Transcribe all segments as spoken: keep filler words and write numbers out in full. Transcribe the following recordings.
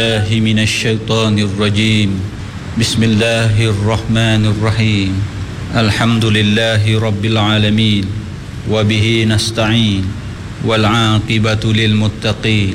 من الشيطان الرجيم بسم الله الرحمن الرحيم الحمد لله رب العالمين وبه نستعين والعاقبة للمتقين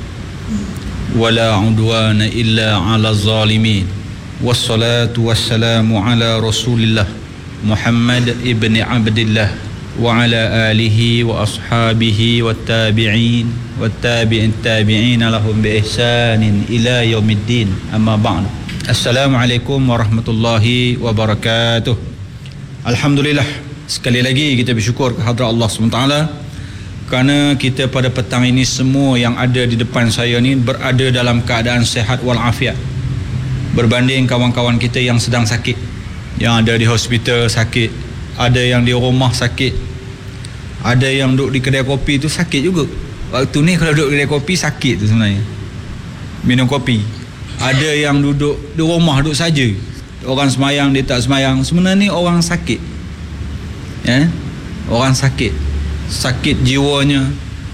ولا عدوان إلا على الظالمين والصلاة والسلام على رسول الله محمد ابن عبد الله وعلى آله وأصحابه والتابعين والتابعين التابعين لهم بإحسان إلى يوم الدين أما بعد Assalamualaikum warahmatullahi wabarakatuh. Alhamdulillah, sekali lagi kita bersyukur kehadrat Allah subhanahu wa taala kerana kita pada petang ini semua yang ada di depan saya ni berada dalam keadaan sehat walafiat, berbanding kawan-kawan kita yang sedang sakit, yang ada di hospital sakit, ada yang di rumah sakit, ada yang duduk di kedai kopi tu sakit juga. Waktu ni kalau duduk di kedai kopi sakit tu sebenarnya, minum kopi. Ada yang duduk di rumah duduk saja, orang semayang dia tak semayang, sebenarnya ni orang sakit, ya? Orang sakit, sakit jiwanya,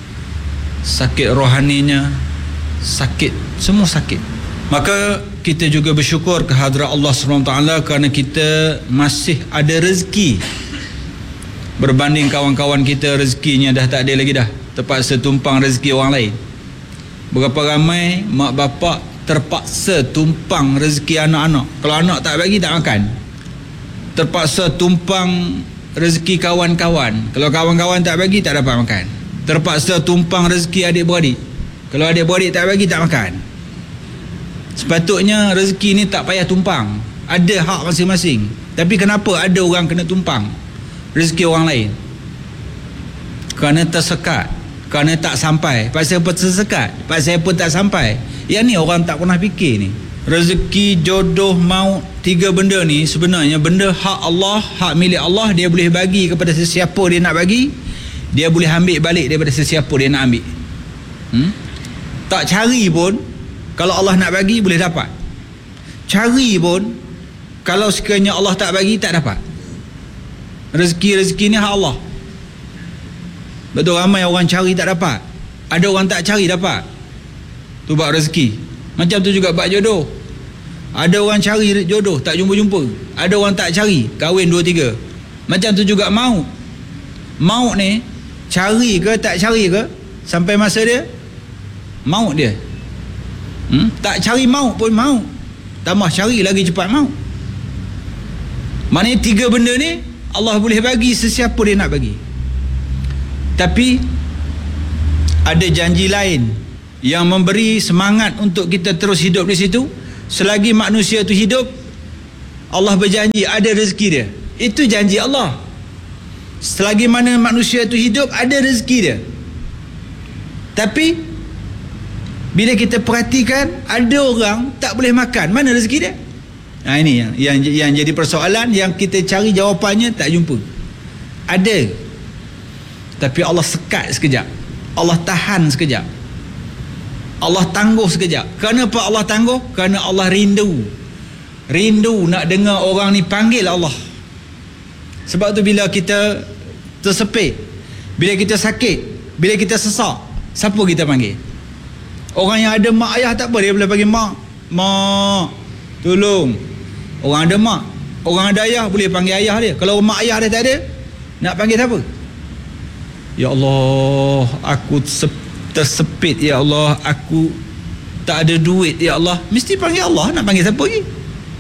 sakit rohaninya, sakit, semua sakit. Maka kita juga bersyukur kehadrat Allah subhanahu wa taala kerana kita masih ada rezeki, berbanding kawan-kawan kita rezekinya dah tak ada lagi dah, terpaksa tumpang rezeki orang lain. Berapa ramai mak bapak terpaksa tumpang rezeki anak-anak. Kalau anak tak bagi tak makan, terpaksa tumpang rezeki kawan-kawan. Kalau kawan-kawan tak bagi tak dapat makan, terpaksa tumpang rezeki adik-beradik. Kalau adik-beradik tak bagi tak makan. Sepatutnya rezeki ni tak payah tumpang, ada hak masing-masing. Tapi kenapa ada orang kena tumpang rezeki orang lain? Kerana tersekat, kerana tak sampai. Pasal apa tersekat? Pasal apa tak sampai? Yang ni orang tak pernah fikir ni. Rezeki, jodoh, maut, tiga benda ni sebenarnya benda hak Allah, hak milik Allah. Dia boleh bagi kepada sesiapa dia nak bagi, dia boleh ambil balik daripada sesiapa dia nak ambil. hmm? Tak cari pun, kalau Allah nak bagi boleh dapat. Cari pun, kalau sekiranya Allah tak bagi tak dapat. Rezeki-rezeki ni hak Allah. Betul, ramai orang cari tak dapat, ada orang tak cari dapat. Tu bab rezeki. Macam tu juga bab jodoh. Ada orang cari jodoh tak jumpa-jumpa, ada orang tak cari, kahwin dua tiga. Macam tu juga maut. Maut ni cari ke tak cari ke, sampai masa dia maut dia. hmm? Tak cari maut pun maut, tambah cari lagi cepat maut. Maknanya tiga benda ni Allah boleh bagi sesiapa dia nak bagi. Tapi ada janji lain yang memberi semangat untuk kita terus hidup di situ. Selagi manusia tu hidup, Allah berjanji ada rezeki dia. Itu janji Allah. Selagi mana manusia tu hidup, ada rezeki dia. Tapi bila kita perhatikan, ada orang tak boleh makan, mana rezeki dia? Nah, ini yang, yang yang jadi persoalan, yang kita cari jawapannya tak jumpa. Ada, tapi Allah sekat sekejap, Allah tahan sekejap, Allah tangguh sekejap. Kenapa Allah tangguh? Kerana Allah rindu. Rindu nak dengar orang ni panggil Allah. Sebab tu bila kita tersepit, bila kita sakit, bila kita sesak, siapa kita panggil? Orang yang ada mak ayah tak apa, dia boleh panggil mak, mak tolong. Orang ada mak, orang ada ayah, boleh panggil ayah dia. Kalau mak ayah dia tak ada, nak panggil siapa? Ya Allah, aku tersepit, tersepit ya Allah, aku tak ada duit ya Allah. Mesti panggil Allah. Nak panggil siapa lagi?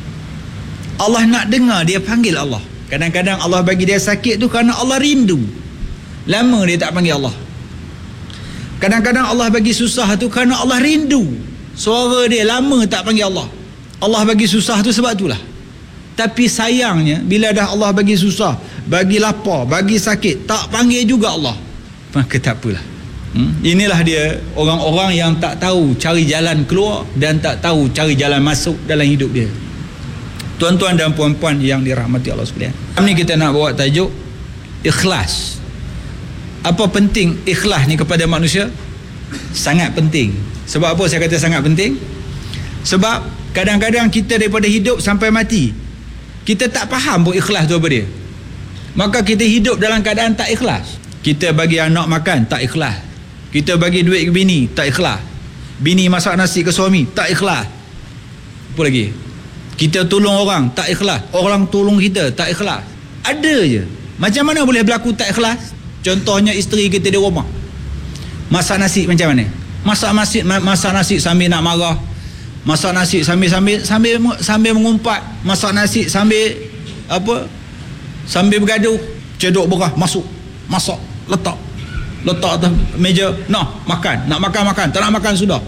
Allah nak dengar dia panggil Allah. Kadang-kadang Allah bagi dia sakit tu kerana Allah rindu, lama dia tak panggil Allah. Kadang-kadang Allah bagi susah tu kerana Allah rindu, suara dia lama tak panggil Allah. Allah bagi susah tu sebab itulah. Tapi sayangnya, bila dah Allah bagi susah, bagi lapar, bagi sakit, tak panggil juga Allah, maka tak apalah. Hmm? Inilah dia orang-orang yang tak tahu cari jalan keluar dan tak tahu cari jalan masuk dalam hidup dia. Tuan-tuan dan puan-puan yang dirahmati Allah sekalian, ni kita nak bawa tajuk ikhlas. Apa penting ikhlas ni kepada manusia? Sangat penting. Sebab apa saya kata sangat penting? Sebab kadang-kadang kita daripada hidup sampai mati, kita tak faham pun ikhlas tu apa dia. Maka kita hidup dalam keadaan tak ikhlas. Kita bagi anak makan tak ikhlas, kita bagi duit ke bini tak ikhlas, Bini masak nasi ke suami, tak ikhlas. Apa lagi? Kita tolong orang, tak ikhlas. Orang tolong kita, tak ikhlas. Ada je. Macam mana boleh berlaku tak ikhlas? Contohnya isteri kita di rumah, masak nasi macam mana? Masak nasi, masak nasi sambil nak marah. Masak nasi sambil sambil sambil sambil mengumpat. Masak nasi sambil apa? Sambil bergaduh. Cedok berah masuk, masak, letak. Letak atas meja, nah makan, nak makan makan, tak nak makan sudah.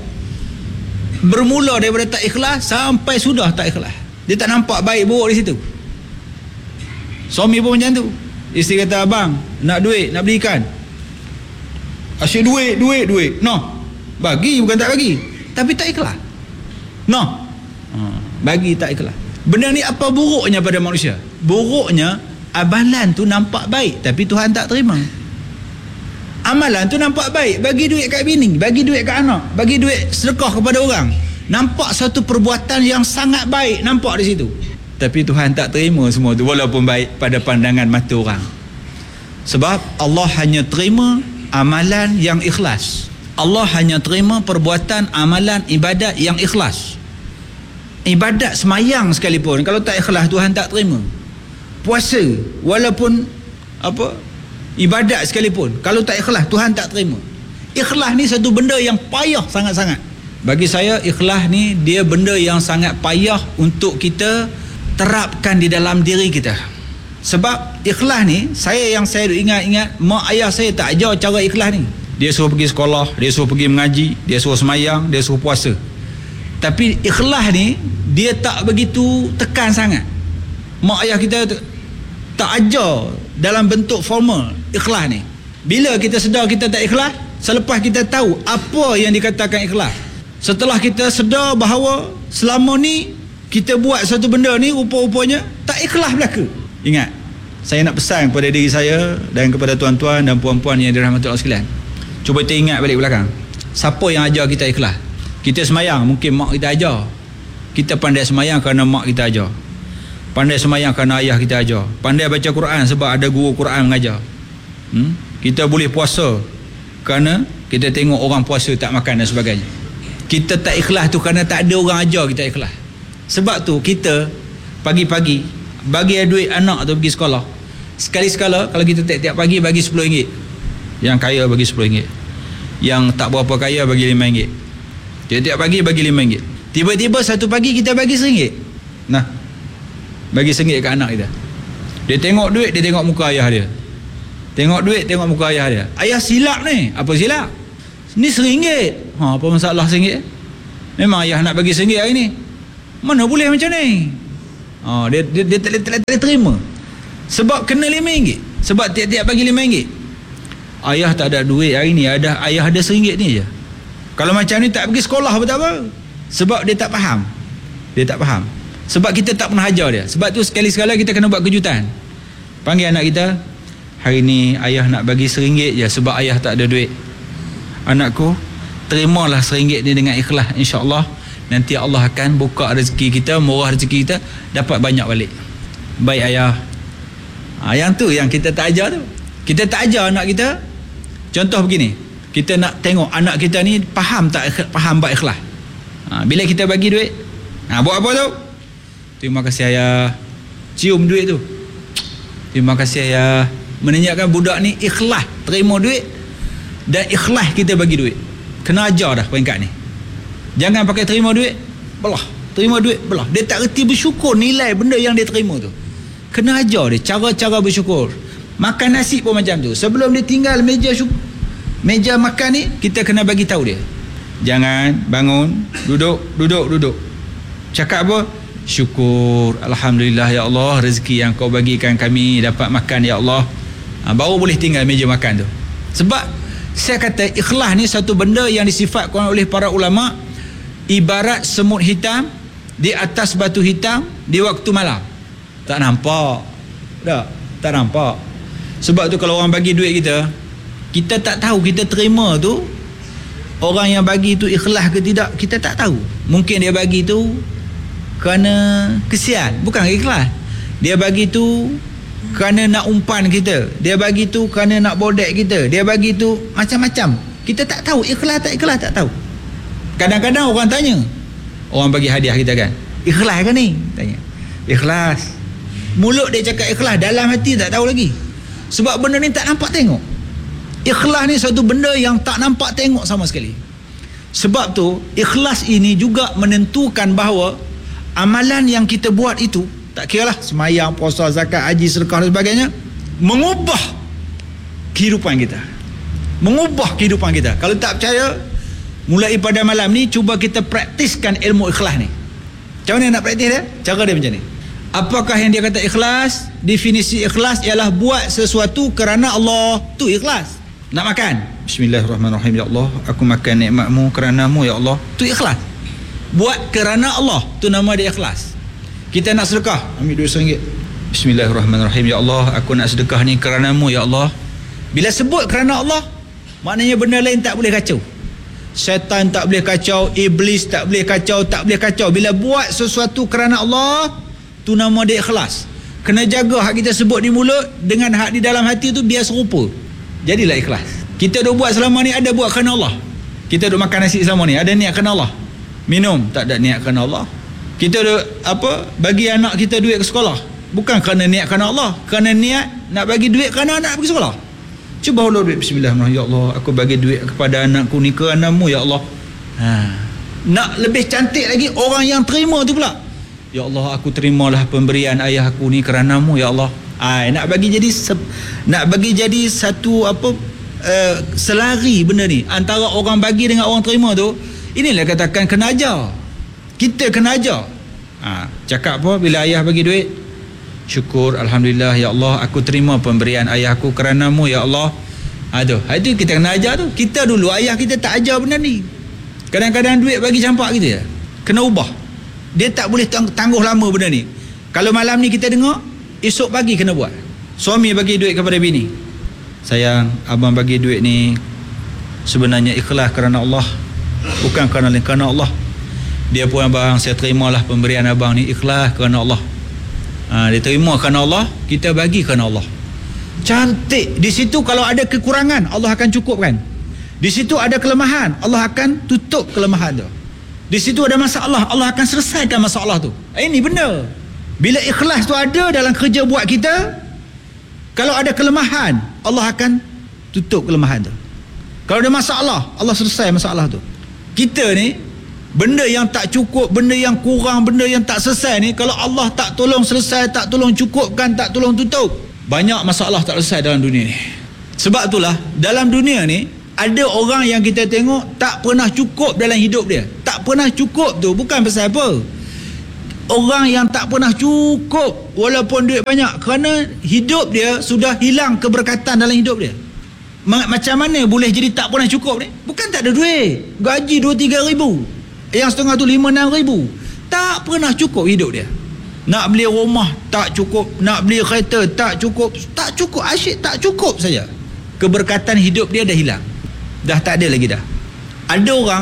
Bermula daripada tak ikhlas sampai sudah tak ikhlas. Dia tak nampak baik buruk di situ. Suami pun macam tu. Isteri kata, abang nak duit, nak beli ikan. Asyik duit, duit, duit. Noh, bagi bukan tak bagi, tapi tak ikhlas. Noh, bagi tak ikhlas. Benda ni apa buruknya pada manusia? Buruknya amalan tu nampak baik tapi Tuhan tak terima. Amalan tu nampak baik, bagi duit kat bini, bagi duit kat anak, bagi duit sedekah kepada orang, nampak satu perbuatan yang sangat baik, nampak di situ, tapi Tuhan tak terima semua tu walaupun baik pada pandangan mata orang. Sebab Allah hanya terima amalan yang ikhlas. Allah hanya terima perbuatan amalan ibadat yang ikhlas. Ibadat semayang sekalipun kalau tak ikhlas, Tuhan tak terima. Puasa walaupun apa ibadat sekalipun, kalau tak ikhlas, Tuhan tak terima. Ikhlas ni satu benda yang payah sangat-sangat. Bagi saya, ikhlas ni dia benda yang sangat payah untuk kita terapkan di dalam diri kita. Sebab ikhlas ni, saya yang saya ingat-ingat, mak ayah saya tak ajar cara ikhlas ni. Dia suruh pergi sekolah, dia suruh pergi mengaji, dia suruh semayang, dia suruh puasa. Tapi ikhlas ni dia tak begitu tekan sangat. Mak ayah kita tak ajar dalam bentuk formal ikhlas ni. Bila kita sedar kita tak ikhlas, selepas kita tahu apa yang dikatakan ikhlas, setelah kita sedar bahawa selama ni kita buat satu benda ni rupa-rupanya tak ikhlas belaka. Ingat, saya nak pesan kepada diri saya dan kepada tuan-tuan dan puan-puan yang dirahmati Allah sekalian, cuba kita ingat balik belakang, siapa yang ajar kita ikhlas? Kita semayang, mungkin mak kita ajar. Kita pandai semayang kerana mak kita ajar. Pandai semayang kerana ayah kita ajar. Pandai baca Quran sebab ada guru Quran mengajar. hmm? Kita boleh puasa kerana kita tengok orang puasa tak makan dan sebagainya. Kita tak ikhlas tu kerana tak ada orang ajar kita ikhlas. Sebab tu kita pagi-pagi bagi duit anak tu pergi sekolah, sekali-sekala kalau kita tiap-tiap pagi bagi sepuluh ringgit. Yang kaya bagi sepuluh ringgit, yang tak berapa kaya bagi lima ringgit. Tiap-tiap pagi bagi lima ringgit. Tiba-tiba satu pagi kita bagi seringgit. Nah, bagi seringgit kat anak kita. Dia tengok duit, dia tengok muka ayah dia. Tengok duit, tengok muka ayah dia. Ayah silap ni. Apa silap? Ni seringgit. Ha, apa masalah seringgit? Memang ayah nak bagi seringgit hari ni. Mana boleh macam ni? Ha, dia dia, dia tak boleh terima. Sebab kena lima ringgit. Sebab tiap-tiap bagi lima ringgit. Ayah tak ada duit hari ni, ada ayah ada seringgit ni je. Kalau macam ni tak pergi sekolah apa tak apa. Sebab dia tak faham. Dia tak faham. Sebab kita tak pernah ajar dia. Sebab tu sekali-sekala kita kena buat kejutan. Panggil anak kita, hari ni ayah nak bagi seringgit je sebab ayah tak ada duit. Anakku, terimalah seringgit ni dengan ikhlas, insya-Allah. Nanti Allah akan buka rezeki kita, murah rezeki kita, dapat banyak balik. Baik ayah. Ha, yang tu yang kita tak ajar tu. Kita tak ajar anak kita. Contoh begini, kita nak tengok anak kita ni faham tak faham buat ikhlas. Ha, bila kita bagi duit, ha, buat apa tu? Terima kasih ayah. Cium duit tu. Terima kasih ayah. Menunjukkan budak ni ikhlas terima duit dan ikhlas kita bagi duit. Kena ajar dah peringkat ni. Jangan pakai terima duit belah, terima duit belah. Dia tak reti bersyukur nilai benda yang dia terima tu. Kena ajar dia cara-cara bersyukur. Makan nasi pun macam tu. Sebelum dia tinggal meja syukur, meja makan ni, kita kena bagi tahu dia. Jangan bangun, duduk, duduk, duduk. Cakap apa? Syukur, alhamdulillah ya Allah, rezeki yang kau bagikan kami dapat makan ya Allah. Ha, baru boleh tinggal meja makan tu. Sebab saya kata ikhlas ni satu benda yang disifatkan oleh para ulama ibarat semut hitam di atas batu hitam di waktu malam. Tak nampak. Tak, tak nampak. Sebab tu kalau orang bagi duit kita, kita tak tahu kita terima tu orang yang bagi tu ikhlas ke tidak, kita tak tahu. Mungkin dia bagi tu kerana kesian, bukan ikhlas. Dia bagi tu kerana nak umpan kita, dia bagi tu kerana nak bodek kita, dia bagi tu macam-macam. Kita tak tahu ikhlas tak ikhlas, tak tahu. Kadang-kadang orang tanya, orang bagi hadiah kita kan, ikhlas ke ni? Tanya. Ikhlas. Mulut dia cakap ikhlas, dalam hati tak tahu lagi. Sebab benda ni tak nampak tengok. Ikhlas ni satu benda yang tak nampak tengok sama sekali. Sebab tu ikhlas ini juga menentukan bahawa amalan yang kita buat itu, tak kira lah semayang, puasa, zakat, haji, sedekah dan sebagainya, mengubah kehidupan kita. Mengubah kehidupan kita. Kalau tak percaya, mulai pada malam ni cuba kita praktiskan ilmu ikhlas ni. Macam mana nak praktis dia? Cara dia macam ni. Apakah yang dia kata ikhlas? Definisi ikhlas ialah buat sesuatu kerana Allah. Tu ikhlas. Nak makan, bismillahirrahmanirrahim, ya Allah, aku makan nikmatmu kerana-Mu ya Allah. Tu ikhlas. Buat kerana Allah, tu nama dia ikhlas. Kita nak sedekah, ambil duit seringgit, bismillahirrahmanirrahim, ya Allah, aku nak sedekah ni kerana-Mu ya Allah. Bila sebut kerana Allah, maknanya benda lain tak boleh kacau. Syaitan tak boleh kacau, iblis tak boleh kacau, tak boleh kacau. Bila buat sesuatu kerana Allah, tu nama dia ikhlas. Kena jaga hak kita sebut di mulut dengan hak di dalam hati tu biar serupa. Jadilah ikhlas. Kita duk buat selama ni, ada buat kerana Allah. Kita duk makan nasi selama ni, ada niat kerana Allah. Minum, tak ada niat kerana Allah. Kita duk apa, bagi anak kita duit ke sekolah, bukan kerana niat kerana Allah, kerana niat nak bagi duit kerana anak pergi sekolah. Cuba Allah duit, bismillahirrahmanirrahim, ya Allah, aku bagi duit kepada anakku ni kerana-Mu ya Allah. Ha. Nak lebih cantik lagi, orang yang terima tu pula, ya Allah, aku terimalah pemberian ayah aku ni kerana-Mu ya Allah. Ai, nak bagi jadi nak bagi jadi satu apa uh, selari benda ni antara orang bagi dengan orang terima tu. Inilah katakan kena ajar. Kita kena ajar. Ha, cakap apa bila ayah bagi duit? Syukur, alhamdulillah ya Allah, aku terima pemberian ayahku kerana-Mu ya Allah. Ha tu, ha, itu kita kena ajar tu. Kita dulu ayah kita tak ajar benda ni. Kadang-kadang duit bagi campak kita, kena ubah. Dia tak boleh tang- tangguh lama benda ni. Kalau malam ni kita dengar, esok pagi kena buat. Suami bagi duit kepada bini, sayang, abang bagi duit ni sebenarnya ikhlas kerana Allah, bukan kerana lain, kerana Allah. Dia pun abang, saya terimalah pemberian abang ni ikhlas kerana Allah. Ha, dia terima kerana Allah, kita bagi kerana Allah. Cantik. Di situ kalau ada kekurangan, Allah akan cukupkan. Di situ ada kelemahan, Allah akan tutup kelemahan tu. Di situ ada masalah, Allah akan selesaikan masalah tu. Ini benda. Bila ikhlas tu ada dalam kerja buat kita, kalau ada kelemahan, Allah akan tutup kelemahan tu. Kalau ada masalah, Allah selesai masalah tu. Kita ni, benda yang tak cukup, benda yang kurang, benda yang tak selesai ni, kalau Allah tak tolong selesai, tak tolong cukupkan, tak tolong tutup, banyak masalah tak selesai dalam dunia ni. Sebab itulah dalam dunia ni ada orang yang kita tengok tak pernah cukup dalam hidup dia. Tak pernah cukup tu bukan pasal apa. Orang yang tak pernah cukup walaupun duit banyak, kerana hidup dia sudah hilang keberkatan dalam hidup dia. Macam mana boleh jadi tak pernah cukup ni? Bukan tak ada duit, gaji dua tiga ribu, yang setengah tu lima enam ribu, tak pernah cukup hidup dia. Nak beli rumah tak cukup, nak beli kereta tak cukup, tak cukup, asyik tak cukup saja. Keberkatan hidup dia dah hilang, dah tak ada lagi dah. Ada orang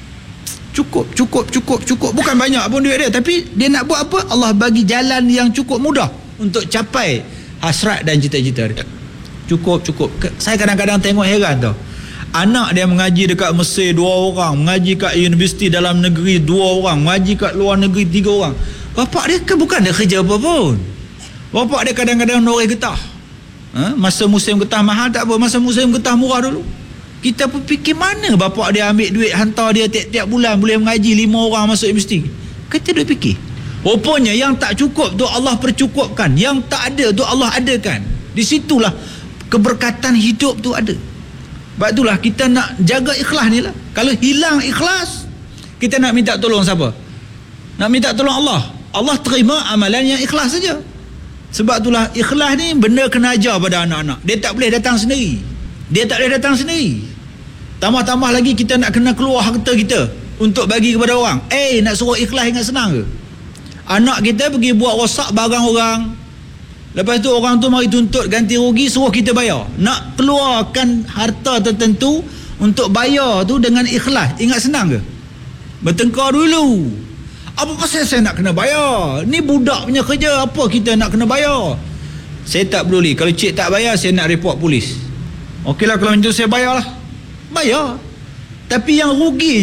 cukup, cukup, cukup, cukup, bukan banyak pun duit dia, tapi dia nak buat apa? Allah bagi jalan yang cukup mudah untuk capai hasrat dan cita-cita dia. Cukup, cukup. Saya kadang-kadang tengok heran tau. Anak dia mengaji dekat Mesir dua orang, mengaji kat universiti dalam negeri dua orang, mengaji kat luar negeri tiga orang. Bapak dia kan bukan dia kerja apa pun. Bapak dia kadang-kadang noreh getah. Ha? Masa musim getah mahal tak apa, masa musim getah murah dulu. Kita pun fikir mana bapak dia ambil duit hantar dia tiap-tiap bulan boleh mengaji lima orang masuk universiti. Kita duk fikir. Rupanya yang tak cukup tu Allah percukupkan, yang tak ada tu Allah adakan. Di situlah keberkatan hidup tu ada. Sebab itulah kita nak jaga ikhlas ni lah. Kalau hilang ikhlas, kita nak minta tolong siapa? Nak minta tolong Allah. Allah terima amalan yang ikhlas saja. Sebab itulah ikhlas ni benda kena ajar pada anak-anak. Dia tak boleh datang sendiri. Dia tak boleh datang sendiri. Tambah-tambah lagi kita nak kena keluar harta kita untuk bagi kepada orang. Eh, nak suruh ikhlas ingat senang ke? Anak kita pergi buat rosak barang orang, lepas tu orang tu mari tuntut ganti rugi, suruh kita bayar. Nak keluarkan harta tertentu untuk bayar tu dengan ikhlas, ingat senang ke? Bertengkar dulu. Apa pasal saya nak kena bayar? Ni budak punya kerja, apa kita nak kena bayar? Saya tak peduli. Kalau cik tak bayar, saya nak report polis. Okeylah, kalau macam tu saya bayar lah. Bayar. Tapi yang ruginya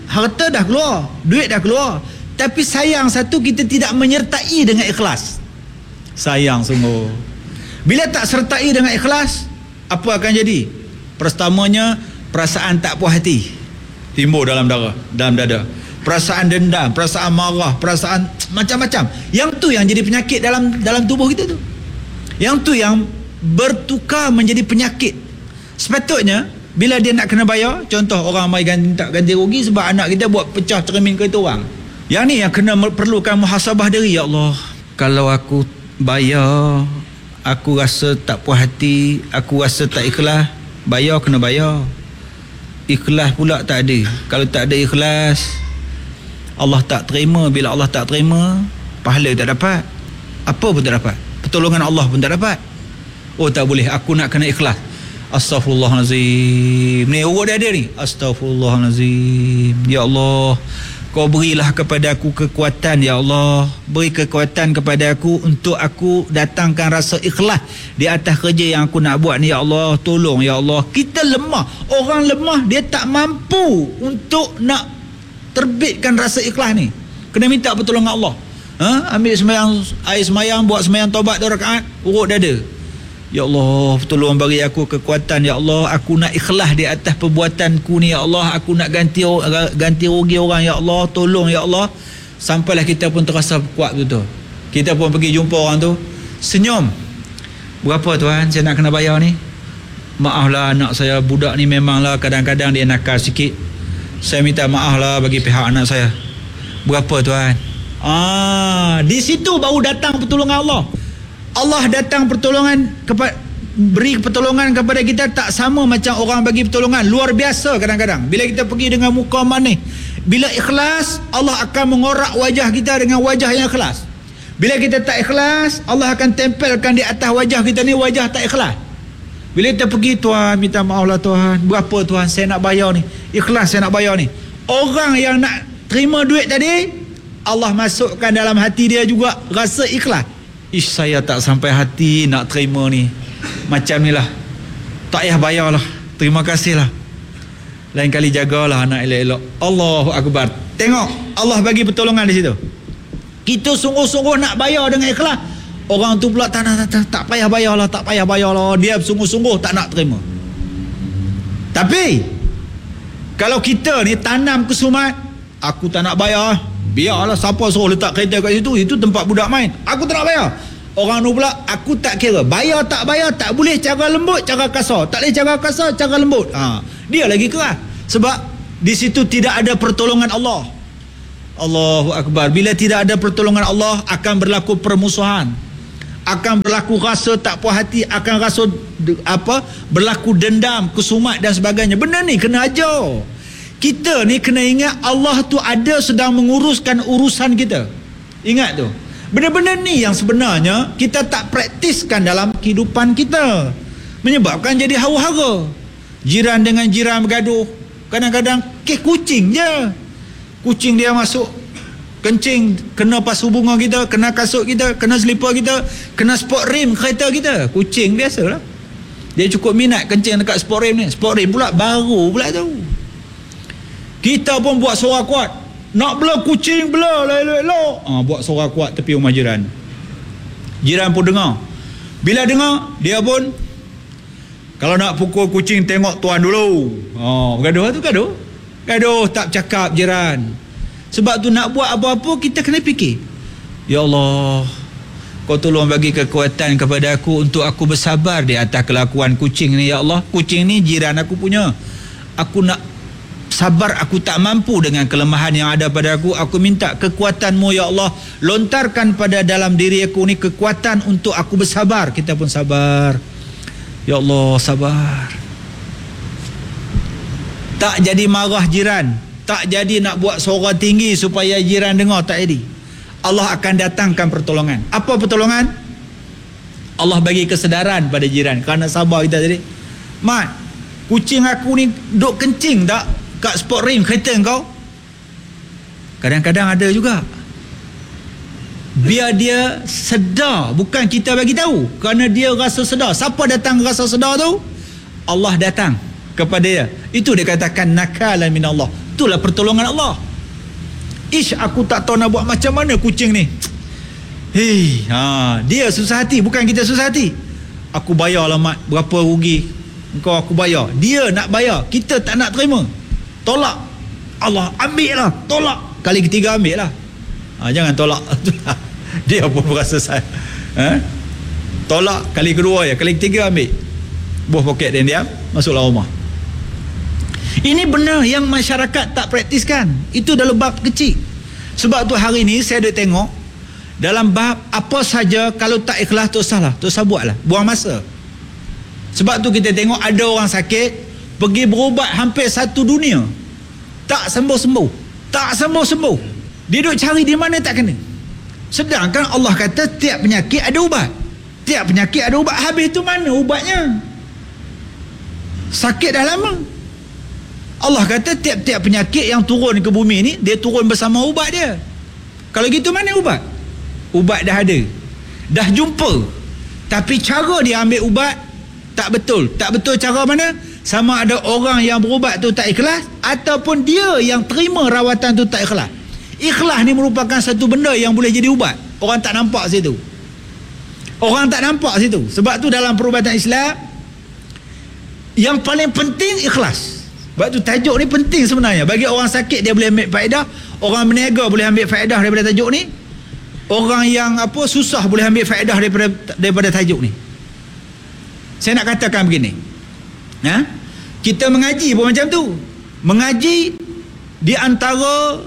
harta dah keluar, duit dah keluar, tapi sayang satu, kita tidak menyertai dengan ikhlas. Sayang sungguh. Bila tak sertai dengan ikhlas, apa akan jadi? Pertamanya, perasaan tak puas hati timbul dalam darah, dalam dada. Perasaan dendam, perasaan marah, perasaan macam-macam. Yang tu yang jadi penyakit dalam dalam tubuh kita tu. Yang tu yang bertukar menjadi penyakit. Sepatutnya bila dia nak kena bayar, contoh orang mai ganti, tak ganti rugi sebab anak kita buat pecah cermin kereta orang. Yang ni yang kena perlukan muhasabah diri. Ya Allah, kalau aku bayar, aku rasa tak puas hati, aku rasa tak ikhlas, bayar kena bayar. Ikhlas pula tak ada. Kalau tak ada ikhlas, Allah tak terima. Bila Allah tak terima, pahala tak dapat, apa pun tak dapat, pertolongan Allah pun tak dapat. Oh tak boleh, aku nak kena ikhlas. Astaghfirullahalazim. Ni urut dia ada ni. Astaghfirullahalazim. Ya Allah, Kau berilah kepada aku kekuatan. Ya Allah, beri kekuatan kepada aku untuk aku datangkan rasa ikhlas di atas kerja yang aku nak buat ni. Ya Allah, tolong. Ya Allah, kita lemah. Orang lemah, dia tak mampu untuk nak terbitkan rasa ikhlas ni. Kena minta pertolongan Allah. Ha? Ambil semayang, air semayang, buat semayang taubat dua rakaat, urut dada. Ya Allah, tolong bagi aku kekuatan. Ya Allah, aku nak ikhlas di atas perbuatanku ni. Ya Allah, aku nak ganti ganti rugi orang. Ya Allah, tolong. Ya Allah, sampailah kita pun terasa kuat betul. Kita pun pergi jumpa orang tu, senyum. Berapa tuan saya nak kena bayar ni? Maaflah anak saya, budak ni memanglah kadang-kadang dia nakal sikit. Saya minta maaf lah bagi pihak anak saya. Berapa tuan? Ah, di situ baru datang pertolongan Allah. Allah datang pertolongan kepada, beri pertolongan kepada kita tak sama macam orang bagi pertolongan. Luar biasa kadang-kadang. Bila kita pergi dengan muka manis, bila ikhlas, Allah akan mengorak wajah kita dengan wajah yang ikhlas. Bila kita tak ikhlas, Allah akan tempelkan di atas wajah kita ni wajah tak ikhlas. Bila kita pergi, tuan minta maaf lah tuan, berapa tuan saya nak bayar ni, ikhlas saya nak bayar ni. Orang yang nak terima duit tadi, Allah masukkan dalam hati dia juga rasa ikhlas. Ish, saya tak sampai hati nak terima ni, macam ni lah, tak payah bayar lah, terima kasih lah, lain kali jagalah anak elok-elok. Allahu Akbar. Tengok, Allah bagi pertolongan di situ. Kita sungguh-sungguh nak bayar dengan ikhlas, orang tu pula tak, tak, tak, tak payah bayar lah, tak payah bayar lah, dia sungguh-sungguh tak nak terima. Tapi kalau kita ni tanam kesumat, aku tak nak bayar, biarlah siapa suruh letak kereta kat situ, itu tempat budak main, aku tak nak bayar. Orang tu pula, aku tak kira, bayar tak bayar, tak boleh cara lembut, cara kasar, tak boleh cara kasar, cara lembut. Ha, dia lagi keras, sebab di situ tidak ada pertolongan Allah. Allahu Akbar. Bila tidak ada pertolongan Allah, akan berlaku permusuhan, akan berlaku rasa tak puas hati, akan rasa apa, berlaku dendam, kesumat dan sebagainya. Benda ni kena ajar. Kita ni kena ingat Allah tu ada sedang menguruskan urusan kita. Ingat tu. Benda-benda ni yang sebenarnya kita tak praktiskan dalam kehidupan kita, menyebabkan jadi hara-hara. Jiran dengan jiran bergaduh, kadang-kadang kes kucing je. Kucing dia masuk kencing, kena pasu bunga kita, kena kasut kita, kena selipar kita, kena sport rim kereta kita. Kucing biasalah, dia cukup minat kencing dekat sport rim ni. Sport rim pula baru pula tu. Kita pun buat suara kuat, nak bela kucing, bela lah elok-elok. Ha, buat suara kuat tepi rumah jiran. Jiran pun dengar. Bila dengar, dia pun, kalau nak pukul kucing, tengok tuan dulu. Oh, gaduh tu gaduh. Gaduh, tak cakap jiran. Sebab tu nak buat apa-apa, kita kena fikir. Ya Allah, Kau tolong bagi kekuatan kepada aku untuk aku bersabar di atas kelakuan kucing ni. Ya Allah, kucing ni jiran aku punya. Aku nak sabar, aku tak mampu dengan kelemahan yang ada pada aku. Aku minta kekuatan-Mu ya Allah, lontarkan pada dalam diri aku ni kekuatan untuk aku bersabar. Kita pun sabar. Ya Allah, sabar. Tak jadi marah jiran, tak jadi nak buat suara tinggi supaya jiran dengar, tak jadi. Allah akan datangkan pertolongan. Apa pertolongan? Allah bagi kesedaran pada jiran kerana sabar kita tadi. Mat, kucing aku ni duk kencing tak kat sport rim kereta kau? Kadang-kadang ada juga. Biar dia sedar, bukan kita bagi tahu, kerana dia rasa sedar. Siapa datang rasa sedar tu? Allah datang kepada dia. Itu dia katakan nakalan min Allah, Itulah pertolongan Allah. Ish, aku tak tahu nak buat macam mana kucing ni. Hei, ha, dia susah hati, bukan kita susah hati. Aku bayar lah mat, berapa rugi engkau aku bayar. Dia nak bayar, kita tak nak terima. Tolak. Allah, ambil lah, tolak. Kali ketiga ambil lah. Ha, jangan tolak. Dia pun berasa saya. Ha? Tolak kali kedua ya, kali ketiga ambil. Buah poket dia diam, masuklah rumah. Ini benar yang masyarakat tak praktiskan. Itu dalam bab kecil. Sebab tu hari ni saya ada tengok dalam bab apa saja, kalau tak ikhlas tak usahlah, tak usah buatlah, buang masa. Sebab tu kita tengok ada orang sakit pergi berubat hampir satu dunia, tak sembuh-sembuh, tak sembuh-sembuh. Dia duk cari di mana tak kena. Sedangkan Allah kata tiap penyakit ada ubat. Tiap penyakit ada ubat. Habis tu mana ubatnya? Sakit dah lama. Allah kata tiap-tiap penyakit yang turun ke bumi ni, dia turun bersama ubat dia. Kalau gitu mana ubat? Ubat dah ada, dah jumpa. Tapi cara dia ambil ubat tak betul. Tak betul cara mana? Sama ada orang yang berubat tu tak ikhlas, ataupun dia yang terima rawatan tu tak ikhlas. Ikhlas ni merupakan satu benda yang boleh jadi ubat. Orang tak nampak situ. Orang tak nampak situ. Sebab tu dalam perubatan Islam, yang paling penting ikhlas. Sebab tu tajuk ni penting sebenarnya. Bagi orang sakit dia boleh ambil faedah, orang berniaga boleh ambil faedah daripada tajuk ni, orang yang apa susah boleh ambil faedah daripada daripada tajuk ni. Saya nak katakan begini, ha? Kita mengaji pun macam tu. Mengaji di antara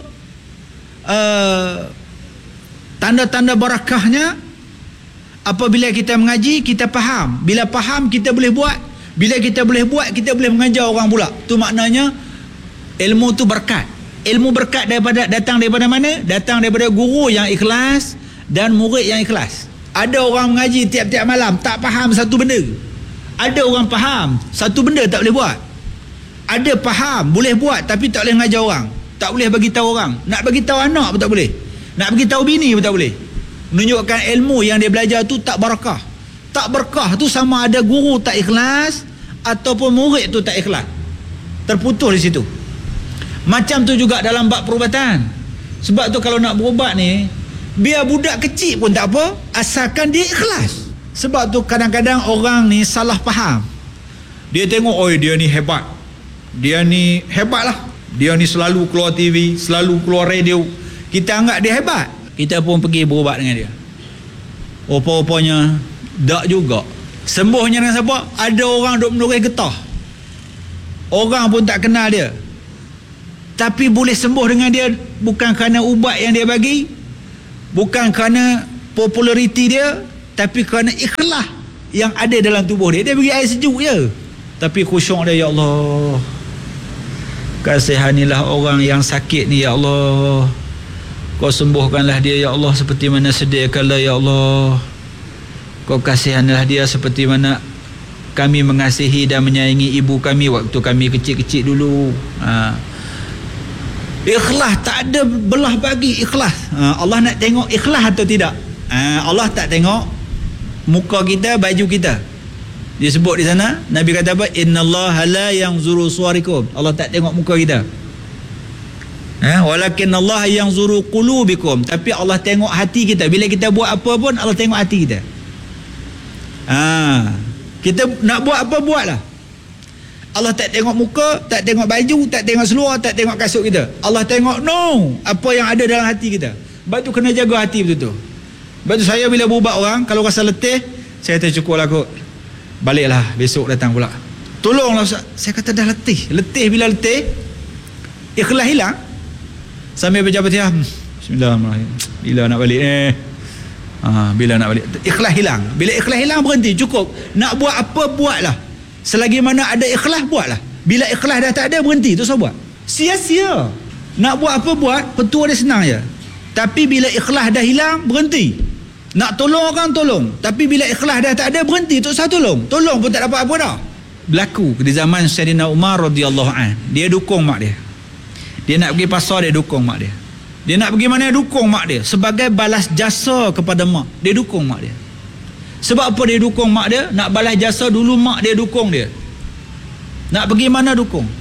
uh, tanda-tanda barakahnya, apabila kita mengaji kita faham. Bila faham kita boleh buat. Bila kita boleh buat, kita boleh mengajar orang pula. Tu maknanya ilmu tu berkat. Ilmu berkat daripada datang daripada mana? Datang daripada guru yang ikhlas dan murid yang ikhlas. Ada orang mengaji tiap-tiap malam tak faham satu benda. Ada orang faham satu benda tak boleh buat. Ada faham boleh buat tapi tak boleh mengajar orang. Tak boleh bagi tahu orang. Nak bagi tahu anak pun tak boleh. Nak bagi tahu bini pun tak boleh. Menunjukkan ilmu yang dia belajar tu tak barakah. Tak berkah tu sama ada guru tak ikhlas ataupun murid tu tak ikhlas. Terputus di situ. Macam tu juga dalam bab perubatan. Sebab tu kalau nak berubat ni, biar budak kecil pun tak apa, asalkan dia ikhlas. Sebab tu kadang-kadang orang ni salah faham. Dia tengok, oi dia ni hebat, dia ni hebat lah, dia ni selalu keluar T V, selalu keluar radio, kita anggap dia hebat. Kita pun pergi berubat dengan dia. Rupa-rupanya tak juga. Sembuhnya dengan siapa? Ada orang duk menuris getah, orang pun tak kenal dia, tapi boleh sembuh dengan dia. Bukan kerana ubat yang dia bagi, bukan kerana populariti dia, tapi kerana ikhlas yang ada dalam tubuh dia. Dia bagi air sejuk je, tapi khusyuk dia. Ya Allah, kasihanilah orang yang sakit ni ya Allah, Kau sembuhkanlah dia ya Allah, seperti mana sedia kala ya Allah. Kau kasihanlah dia seperti mana kami mengasihi dan menyayangi ibu kami waktu kami kecil-kecil dulu. Ha. Ikhlas, tak ada belah bagi ikhlas. Ha. Allah nak tengok ikhlas atau tidak. Ha. Allah tak tengok muka kita, baju kita. Dia sebut di sana, Nabi kata apa? Innallaha la yanzuru suwarikum. Allah tak tengok muka kita. Ha, walakin Allah yanzuru qulubikum. Tapi Allah tengok hati kita. Bila kita buat apa pun Allah tengok hati kita. Ha, kita nak buat apa buatlah. Allah tak tengok muka, tak tengok baju, tak tengok seluar, tak tengok kasut kita. Allah tengok no, apa yang ada dalam hati kita. Sebab tu kena jaga hati betul-betul. Sebab tu saya bila berubat orang, kalau rasa letih, saya kata cukuplah kot, baliklah besok datang pula. Tolonglah Ustaz. Saya kata dah letih. Letih bila letih, ikhlas hilang. Sambil baca Fatihah, bismillahirrahmanirrahim, bila nak balik eh ha, bila nak balik, ikhlas hilang. Bila ikhlas hilang berhenti, cukup. Nak buat apa buatlah. Selagi mana ada ikhlas buatlah. Bila ikhlas dah tak ada, berhenti, tu so buat. Sia-sia. Nak buat apa buat, petua dia senang je. Tapi bila ikhlas dah hilang, berhenti. Nak tolong orang tolong, tapi bila ikhlas dah tak ada, berhenti, tak usah tolong. Tolong pun tak dapat apa dah. Berlaku di zaman Sayyidina Umar radhiyallahu an. Dia dukung mak dia. Dia nak pergi pasar, dia dukung mak dia. Dia nak pergi mana, dukung mak dia. Sebagai balas jasa kepada mak, dia dukung mak dia. Sebab apa dia dukung mak dia? Nak balas jasa, dulu mak dia dukung dia. Nak pergi mana dukung.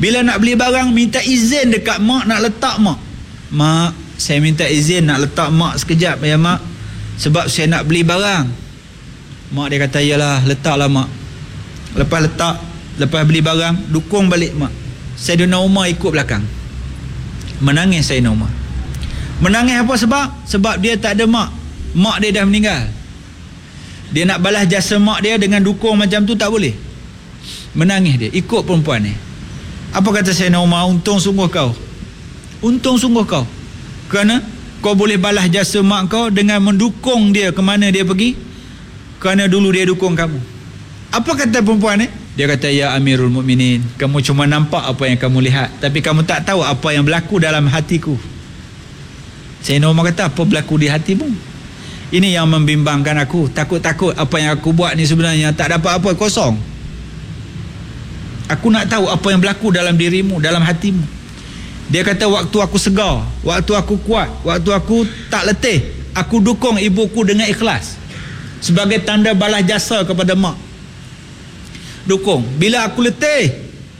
Bila nak beli barang, minta izin dekat mak nak letak mak. Mak, saya minta izin nak letak mak sekejap ya mak, sebab saya nak beli barang. Mak dia kata, yalah, letaklah mak. Lepas letak, lepas beli barang, dukung balik mak. Sayyidina Umar ikut belakang. Menangis Sayyidina Umar. Menangis apa sebab? Sebab dia tak ada mak. Mak dia dah meninggal. Dia nak balas jasa mak dia dengan dukung macam tu tak boleh. Menangis dia, ikut perempuan ni. Apa kata Sayyidina Umar? Untung sungguh kau. Untung sungguh kau. Kerana kau boleh balas jasa mak kau dengan mendukung dia ke mana dia pergi. Kerana dulu dia dukung kamu. Apa kata perempuan ni? Dia kata, ya Amirul Mukminin, kamu cuma nampak apa yang kamu lihat, tapi kamu tak tahu apa yang berlaku dalam hatiku. Sayyidina Umar kata, apa berlaku di hatimu? Ini yang membimbangkan aku. Takut-takut apa yang aku buat ni sebenarnya tak dapat apa, kosong. Aku nak tahu apa yang berlaku dalam dirimu, dalam hatimu. Dia kata, waktu aku segar, waktu aku kuat, waktu aku tak letih, aku dukung ibuku dengan ikhlas sebagai tanda balas jasa kepada mak. Dukung. Bila aku letih,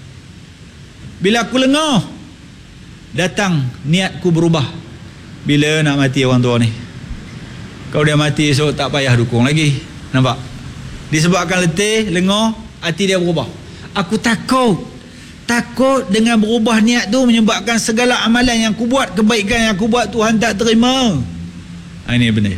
bila aku lengah, datang niatku berubah. Bila nak mati orang tua ni, kalau dia mati esok tak payah dukung lagi. Nampak? Disebabkan letih, lengah, hati dia berubah. Aku takut Takut dengan berubah niat tu menyebabkan segala amalan yang aku buat, kebaikan yang aku buat, Tuhan tak terima. Ha, ini benar.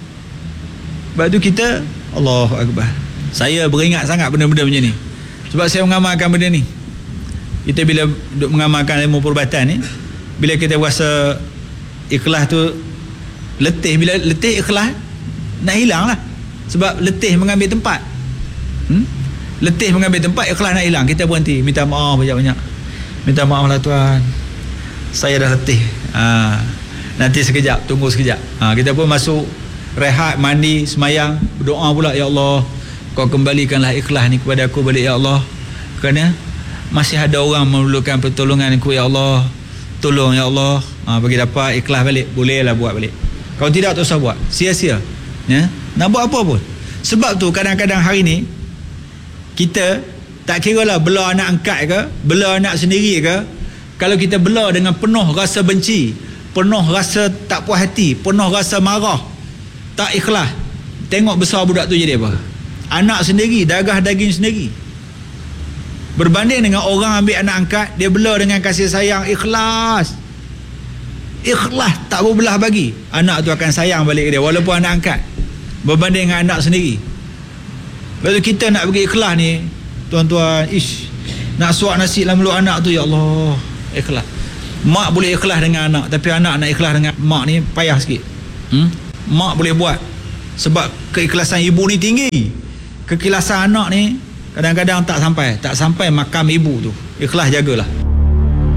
Sebab tu kita, Allahu Akbar, saya beringat sangat benda-benda macam ni. Sebab saya mengamalkan benda ni. Kita bila duk mengamalkan ilmu perubatan ni, bila kita rasa ikhlas tu letih, bila letih ikhlas nak hilang lah. Sebab letih mengambil tempat. hmm? Letih mengambil tempat, ikhlas nak hilang. Kita berhenti, minta maaf banyak-banyak. Minta maaf lah Tuhan, saya dah letih. ha, Nanti sekejap, tunggu sekejap. ha, Kita pun masuk, rehat, mandi, semayang, berdoa pula, ya Allah, kau kembalikanlah ikhlas ni kepada aku balik ya Allah. Kerana masih ada orang memerlukan pertolongan aku ya Allah. Tolong ya Allah. ha, Bagi dapat ikhlas balik. Bolehlah buat balik. Kalau tidak tak usah buat, sia-sia ya? Nak buat apa pun. Sebab tu kadang-kadang hari ni kita tak kira lah bela anak angkat ke, bela anak sendiri ke, kalau kita bela dengan penuh rasa benci, penuh rasa tak puas hati, penuh rasa marah, tak ikhlas, tengok besar budak tu jadi apa? Anak sendiri, darah daging sendiri. Berbanding dengan orang ambil anak angkat, dia bela dengan kasih sayang, ikhlas, ikhlas, tak berbelah bagi, anak tu akan sayang balik dia walaupun anak angkat. Berbanding dengan anak sendiri. Lepas tu kita nak bagi ikhlas ni, tuan-tuan, ish, nak suap nasi dalam mulut anak tu, ya Allah, ikhlas. Mak boleh ikhlas dengan anak, tapi anak nak ikhlas dengan mak ni payah sikit. hmm? Mak boleh buat sebab keikhlasan ibu ni tinggi. Keikhlasan anak ni kadang-kadang tak sampai, tak sampai makam ibu tu. Ikhlas jagalah.